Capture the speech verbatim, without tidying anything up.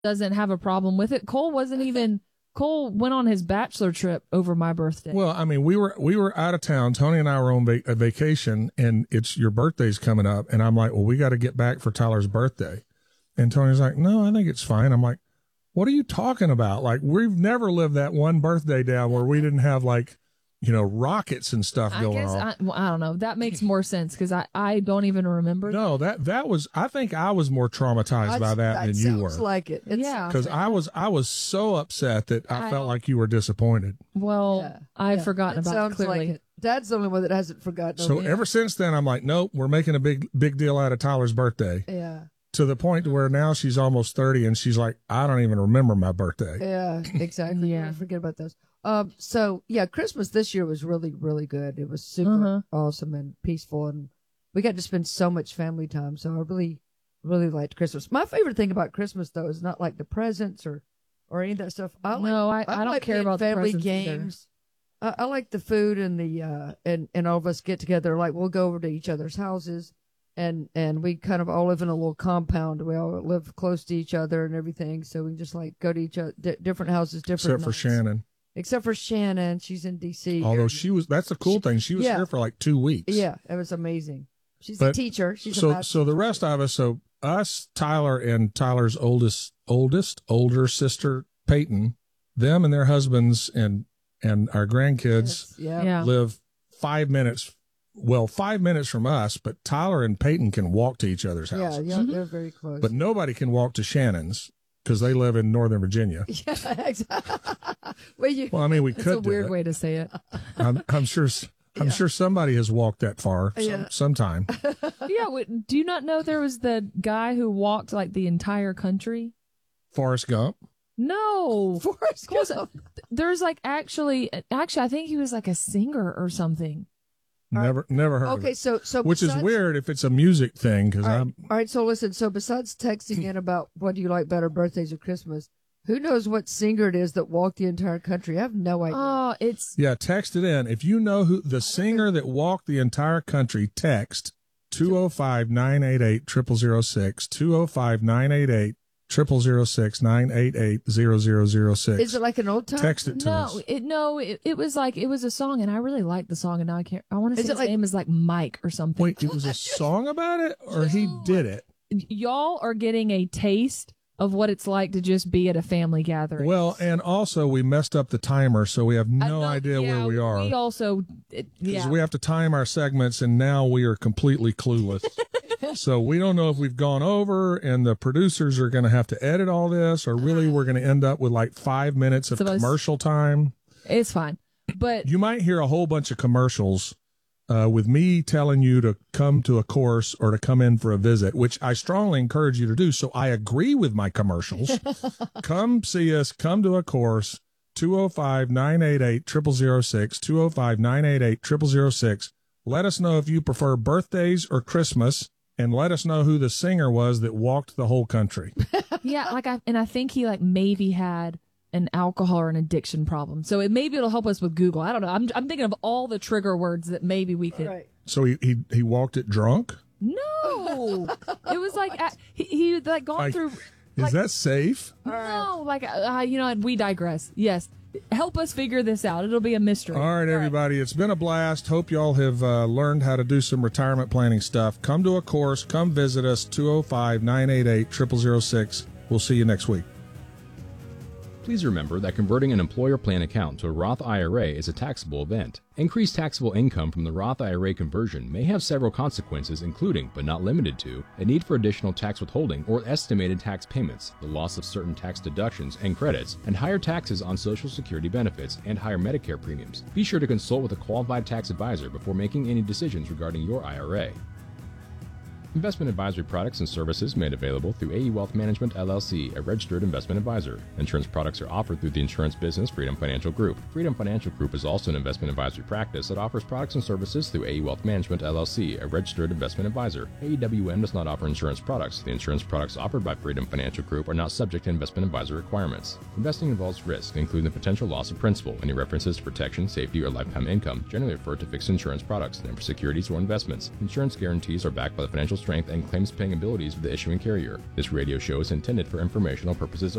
doesn't have a problem with it. Cole wasn't even, Cole went on his bachelor trip over my birthday. Well, I mean, we were, we were out of town. Tony and I were on va- a vacation, and it's your birthday's coming up. And I'm like, well, we got to get back for Tyler's birthday. And Tony's like, no, I think it's fine. I'm like, what are you talking about? Like, we've never lived that one birthday down where we didn't have, like, you know, rockets and stuff I going guess on. I, well, I don't know. That makes more sense because I, I don't even remember. No, that that was. I think I was more traumatized by that, that than you were. Sounds like it. It's, Yeah. Because I was I was so upset that I, I- felt like you were disappointed. Well, Yeah, I've yeah. forgotten It about sounds it clearly. like it. Dad's the only one that hasn't forgotten. So it. ever since then, I'm like, nope, we're making a big big deal out of Tyler's birthday. Yeah. To the point where now she's almost thirty, and she's like, I don't even remember my birthday. Yeah, exactly. Yeah. I forget about those. Um, so yeah, Christmas this year was really, really good. It was super Uh-huh. awesome and peaceful, and we got to spend so much family time. So I really, really liked Christmas. My favorite thing about Christmas though is not like the presents or, or any of that stuff. I like, No, I- I don't like care playing about the family presents either. games. I, I like the food and the uh and and all of us get together. Like we'll go over to each other's houses. And and we kind of all live in a little compound. We all live close to each other and everything, so we just like go to each other, di- different houses, different. Except for nights. Shannon. Except for Shannon, she's in D C. Although she was, that's the cool thing. She was Yeah. here for like two weeks. Yeah, it was amazing. She's But a teacher. She's a So math so the rest of us, so us, Tyler, and Tyler's oldest oldest older sister Peyton, them and their husbands and and our grandkids Yes, yeah. Yeah. live five minutes. Well, five minutes from us, but Tyler and Peyton can walk to each other's Yeah, houses. yeah, Mm-hmm. they're very close. But nobody can walk to Shannon's because they live in Northern Virginia. yeah, exactly. well, you, Well, I mean, we It's could a do weird it. way to say it. I'm, I'm sure. I'm sure somebody has walked that far some, Yeah. sometime. Yeah. wait, Do you not know there was the guy who walked like the entire country? Forrest Gump. No. Forrest Close- Gump. There's like actually, actually, I think he was like a singer or something. Never, never heard of Okay, it. so so Which is besides- weird if it's a music thing because All right, I'm. all right, so listen. So besides texting in about what do you like better, birthdays or Christmas, who knows what singer it is that walked the entire country? I have no idea. Oh, it's Yeah, text it in. If you know who the singer that walked the entire country, text two oh five, nine eight eight, zero zero zero six, two oh five, nine eight eight, zero zero zero six, nine eight eight, zero zero zero six. Is it like an old time? Text it to no, us. it no, it, it was like it was a song, and I really liked the song, and now I can't. I want to Is say it his like- name is like Mike or something. Wait, it was a song about it or he did it? Y'all are getting a taste of what it's like to just be at a family gathering. Well, and also we messed up the timer, so we have I no know- idea yeah, where we are. We also, it, Because yeah. we have to time our segments, and now we are completely clueless. So we don't know if we've gone over, and the producers are going to have to edit all this, or really we're going to end up with like five minutes of Supposed- commercial time. It's fine, but You might hear a whole bunch of commercials uh, with me telling you to come to a course or to come in for a visit, which I strongly encourage you to do. So I agree with my commercials. Come see us. Come to a course. two oh five, nine eight eight, zero zero zero six, two oh five, nine eight eight, zero zero zero six. Let us know if you prefer birthdays or Christmas, and let us know who the singer was that walked the whole country. yeah, like I and I think he like maybe had an alcohol or an addiction problem. So it maybe it'll help us with Google. I don't know. I'm I'm thinking of all the trigger words that maybe we could. Right. So he, he, he walked it drunk? No, it was like uh, he he had, like gone Like, through. Is Like- that safe? No, like uh, you know, what, we digress. Yes, help us figure this out. It'll be a mystery. All right, everybody. It's been a blast. Hope y'all have uh, learned how to do some retirement planning stuff. Come to a course. Come visit us. two oh five, nine eight eight, zero zero zero six. We'll see you next week. Please remember that converting an employer plan account to a Roth I R A is a taxable event. Increased taxable income from the Roth I R A conversion may have several consequences, including, but not limited to, a need for additional tax withholding or estimated tax payments, the loss of certain tax deductions and credits, and higher taxes on Social Security benefits and higher Medicare premiums. Be sure to consult with a qualified tax advisor before making any decisions regarding your I R A. Investment advisory products and services made available through A E Wealth Management, L L C, a registered investment advisor. Insurance products are offered through the insurance business Freedom Financial Group. Freedom Financial Group is also an investment advisory practice that offers products and services through A E Wealth Management, L L C, a registered investment advisor. A E W M does not offer insurance products. The insurance products offered by Freedom Financial Group are not subject to investment advisor requirements. Investing involves risk, including the potential loss of principal. Any references to protection, safety, or lifetime income generally refer to fixed insurance products, never securities or investments. Insurance guarantees are backed by the financial strength and claims paying abilities of the issuing carrier. This radio show is intended for informational purposes